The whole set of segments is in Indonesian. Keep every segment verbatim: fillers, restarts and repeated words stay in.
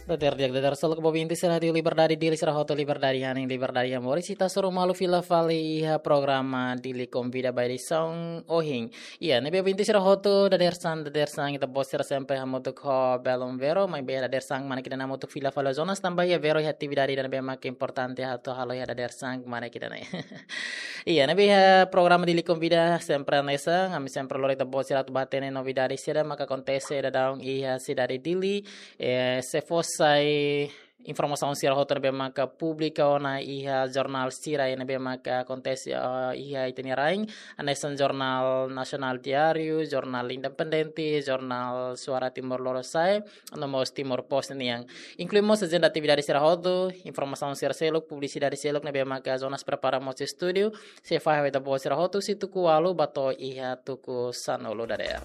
Dader diag dader solo ko bobinti sila di liberdade dili sira hoto liberdade haning liberdade amore cita suru malu fila fali ha programa dili convida by the song ohing. Iya nebe binti sira hoto dader sang dader sang ita bos sira sempre hamotuk ho belum vero mai be dader sang mana kita namotuk fila fala zonas tambah ya vero ya attividade dan be mak importante hato halo ya dader sang mana kita na. Iya nebe ha programa dili convida sempre nesa ngami sempre lorita bos sira tu batene novidade sira maka kontese da daung iya sidade dili eh, se fosse informação sira hotor be maka publika ona iha jornal sira ina be maka acontece uh, iha itineraing anesan jornal nasional diário jornal independente jornal suara timor leste nomos timor post niang incluímos agenda atividade sira hoto informação sira selok publicidade selok na be maka zonas preparamos studio se faz da boa sira hoto situ kualu bato iha tuku sanolo daer.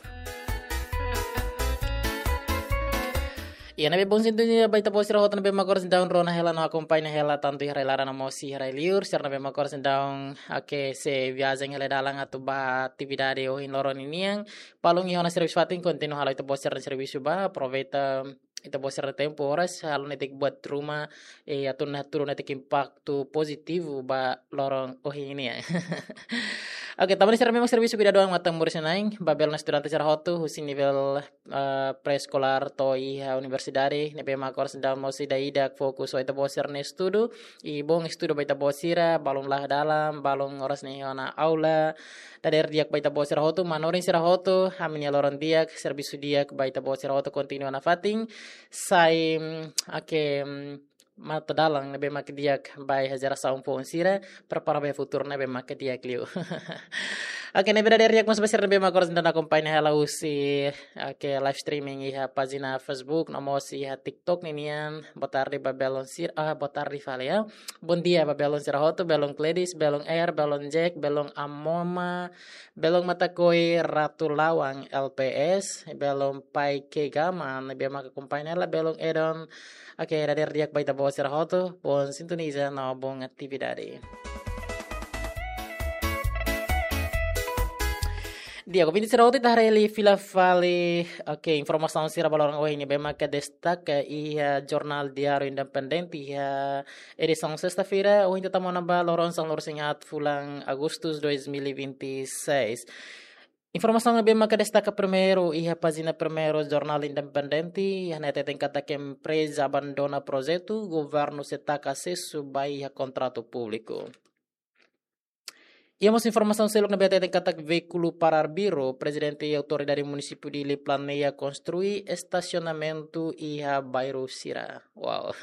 Iya nabe bon sintunya baita posira hotan nabe makor sindaun rona hela no acompanha hela tanto hera lara na mosi hera liur ser nabe makor sindaun ake se viagem hela dalang atu ba atividade o in loron iniang palung ihona service fatin kontinu halo ita posira service ba aproveita ita posira tempo horas halo netik buat rumah e atun na turun netik impacto positivo ba lorong o ini ya. Oke, taman sira memang servisu bida doang matang murid naing babel na estudante sira hotu husin nivel uh, preescolar to iha universidade nebe makor sendal mosi daidak fokus o ita bosir ne estudo i bong estudo baita bosira balong lah dalam balong oras ne ona aula dader diak baita bosira hotu manorin sira hotu hamin loron diak servisu diak baita bosira hotu continua na fating sai ake mata dalang nebe mak diak bai hajara saung pon sira prepara bai futur nebe mak diak liu. Oke nebe dari diak mas besar nebe mak dan akompain hala usi oke live streaming iha pagina Facebook nomor si iha TikTok ninian botar di babelon sir ah botar di vale ya. Bon dia babelon sira hoto belong kledis belong air belong jack belong amoma belong mata koi ratu lawang L P S belong pai ke gama nebe mak akompain hala belong edon. Oke, okay, dari diak baita bawa sira hoto, bon sintoniza na bong atividade. Dia ko pindi sira hoto tahreli fila fale, oke, okay, informasi sira balorang oh ini bema ka destaca iha jornal diário independente iha edição sexta-feira, oh ini tamo na ba lorong sang lorong hat fulang Agustus dois mil e vinte e seis. Informação bem que destaca primeiro e a página primeiro jornal independente a neta tem kata que empresa abandona projeto governo se taca acesso by a contrato público. Iamos informação selok na bete tem kata veículo para biro presidente e autoridade município de planeia construir estacionamento e a bairro Sira. Wow.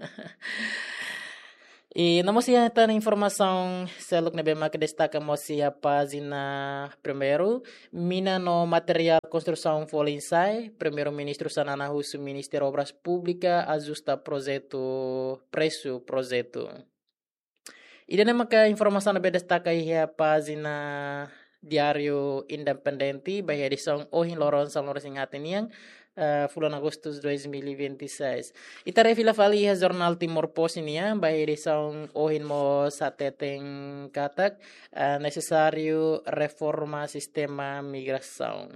E na mosia tá na informação selok na bema que destaca mosia página primeiro mina no material construção folinsai primeiro ministro Sanana Russo Ministério Obras Públicas ajusta projeto preço projeto. E na maka informação na be destaca ia página Diário Independente by edição Ohin Loron Sang Loron Singatiniang Uh, bulan Agustus dois mil e vinte e seis. Ita refila fali ha jornal Timor Post niya by edição ohin mo sa teteng katak uh, necessário reforma sistema migração.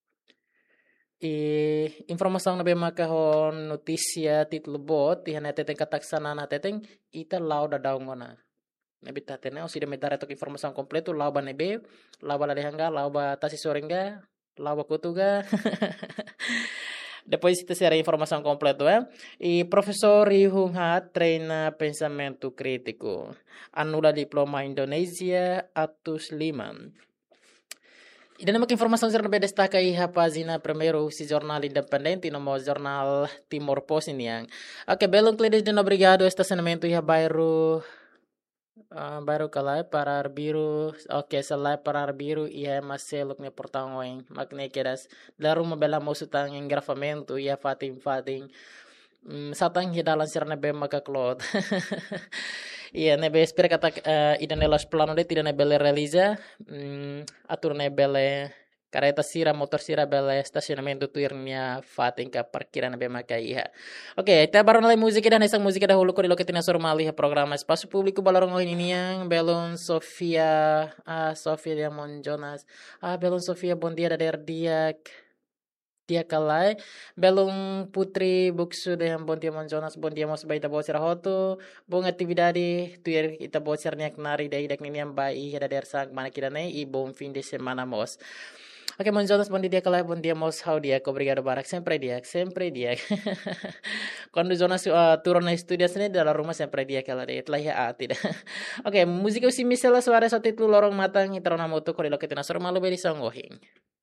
E informação na be makahon notícia titulo bot iha na teteng katak sana na teteng ita lau da daw ngona. Nabita tene o sida metare tok informação completo lau ba nebe lau ba lalehanga lau ba tasi sorenga lau ba kutuga. Depois de ter a informação completa, é? E professor Rihung Hat treina pensamento crítico. Anula diploma Indonésia Atus Liman. E dalam informação serna be destaca aí a página primeiro si jornal independente no jornal Timor Post ini yang. Oke, belum kledes dan obrigado estacionamento ia bairro Uh, baru kalai parar biru oke okay, salai parar biru ia maselok ne portão oing makne kedas daru mabela mosutang engravamento ia fating fating um, satang hidalan sirna be maka klot ia ne be espera kata uh, ida nelas plano de tidak ne bele realiza um, atur ne bele kareta sira motor sira bela estacionamento tuirnya fating ka parkiran be maka iha. Oke, okay, kita baru nalai musik dan isang musik dahulu ko dilo ketina sormali ha programa espaço público balorong ini yang Belon Sofia ah Sofia Diamond Jonas ah Belon Sofia bom dia da der diak dia kalai belum Putri Buksu dengan Bontiamon Jonas Bontiamos baita bosira hoto bong atividade tuir ita bosirnya kenari dai dak niniam bai hada dersak mana kidane i bom fin de semana mos. Oke, Mon Jonas Bon dia kalai bon dia mos how dia obrigado barak sempre dia sempre dia. Quando Jonas uh, turun na studio sini dalam rumah sempre dia kala dia telah ya ah, tidak. Oke, musik usi misela suara satu itu lorong matang itaron moto ko lo ketina sor malu beri songgohing.